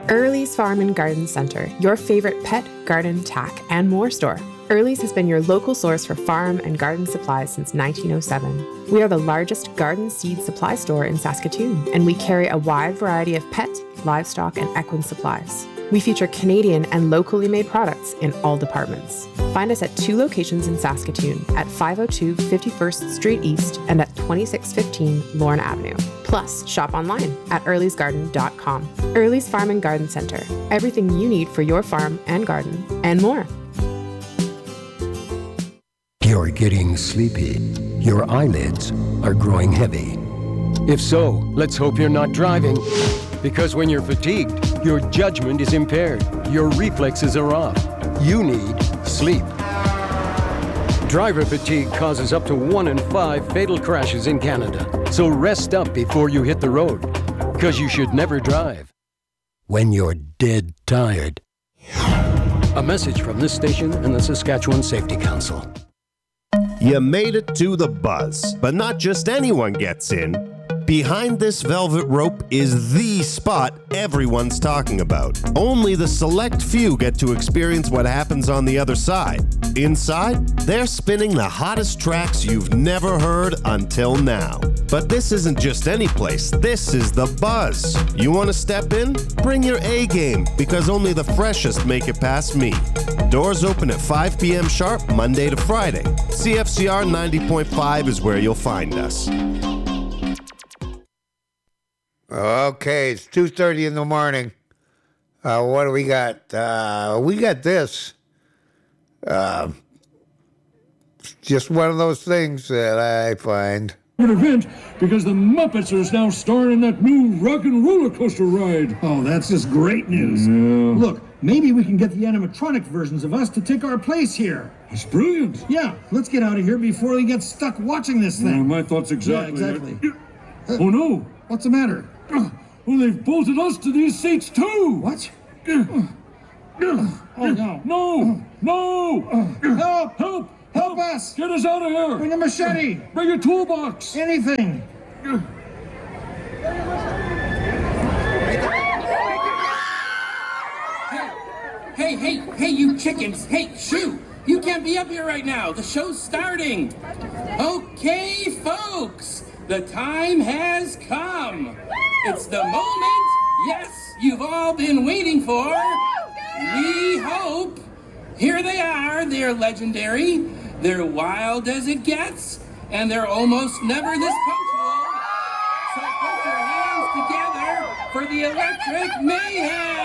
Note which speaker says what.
Speaker 1: Early's Farm and Garden Center, your favorite pet, garden, tack, and more store. Early's has been your local source for farm and garden supplies since 1907. We are the largest garden seed supply store in Saskatoon, and we carry a wide variety of pet, livestock, and equine supplies. We feature Canadian and locally made products in all departments. Find us at 2 locations in Saskatoon at 502 51st Street East and at 2615 Lorne Avenue. Plus, shop online at earlysgarden.com. Early's Farm and Garden Center. Everything you need for your farm and garden, and more.
Speaker 2: You're getting sleepy. Your eyelids are growing heavy.
Speaker 3: If so, let's hope you're not driving. Because when you're fatigued, your judgment is impaired. Your reflexes are off. You need sleep. Driver fatigue causes up to 1 in 5 fatal crashes in Canada. So rest up before you hit the road. Because you should never drive.
Speaker 2: When you're dead tired.
Speaker 3: A message from this station and the Saskatchewan Safety Council.
Speaker 4: You made it to the buzz, but not just anyone gets in. Behind this velvet rope is the spot everyone's talking about. Only the select few get to experience what happens on the other side. Inside, they're spinning the hottest tracks you've never heard until now. But this isn't just any place, this is the buzz. You want to step in? Bring your A game, because only the freshest make it past me. Doors open at 5 p.m. sharp, Monday to Friday. CFCR 90.5 is where you'll find us.
Speaker 5: Okay, it's 2:30 in the morning. What do we got? We got this. Just one of those things that I find.
Speaker 6: An event because the Muppets are now starring in that new rock and roller coaster ride.
Speaker 7: Oh, that's just great news.
Speaker 6: Yeah.
Speaker 7: Look, maybe we can get the animatronic versions of us to take our place here.
Speaker 6: That's brilliant.
Speaker 7: Yeah, let's get out of here before we get stuck watching this thing.
Speaker 6: My thoughts exactly.
Speaker 7: Yeah, exactly.
Speaker 6: Oh no.
Speaker 7: What's the matter?
Speaker 6: Well, they've bolted us to these seats too.
Speaker 7: What?
Speaker 6: Oh
Speaker 7: no.
Speaker 6: No! No!
Speaker 7: Help!
Speaker 6: Help!
Speaker 7: Help us!
Speaker 6: Get us out of here!
Speaker 7: Bring a machete!
Speaker 6: Bring a toolbox!
Speaker 7: Anything!
Speaker 8: Hey, you chickens! Hey, shoo! You can't be up here right now. The show's starting. Okay, folks, the time has come. It's the moment, yes, you've all been waiting for. We hope. Here they are. They're legendary. They're wild as it gets, and they're almost never this punctual. So put your hands together for the Electric Mayhem.